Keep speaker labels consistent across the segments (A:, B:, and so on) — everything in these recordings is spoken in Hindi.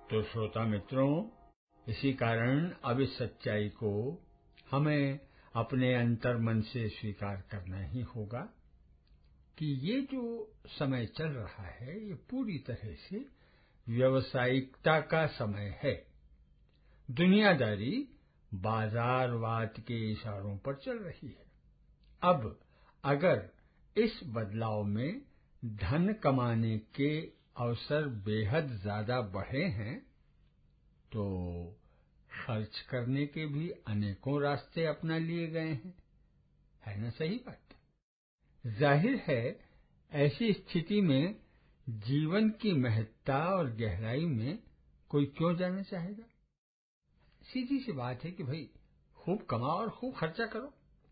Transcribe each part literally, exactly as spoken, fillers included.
A: तो श्रोता मित्रों, इसी कारण अब इस सच्चाई को हमें अपने अंतर मन से स्वीकार करना ही होगा कि ये जो समय चल रहा है ये पूरी तरह से व्यावसायिकता का समय है। दुनियादारी बाजारवाद के इशारों पर चल रही है। अब अगर इस बदलाव में धन कमाने के अवसर बेहद ज्यादा बढ़े हैं तो खर्च करने के भी अनेकों रास्ते अपना लिए गए हैं, है ना सही बात? जाहिर है ऐसी स्थिति में जीवन की महत्ता और गहराई में कोई क्यों जाना चाहेगा? सीधी सी बात है कि भाई खूब कमाओ और खूब खर्चा करो।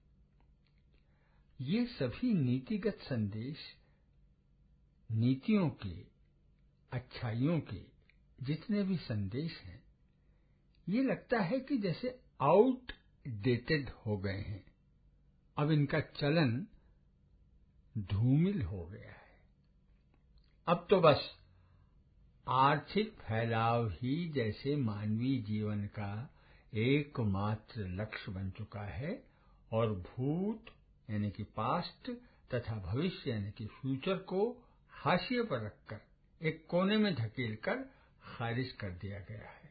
A: ये सभी नीतिगत संदेश, नीतियों के, अच्छाइयों के जितने भी संदेश हैं, ये लगता है कि जैसे आउटडेटेड हो गए हैं। अब इनका चलन धूमिल हो गया है। अब तो बस आर्थिक फैलाव ही जैसे मानवीय जीवन का एकमात्र लक्ष्य बन चुका है और भूत यानी कि पास्ट तथा भविष्य यानी कि फ्यूचर को हाशिए पर रखकर एक कोने में धकेलकर खारिज कर दिया गया है।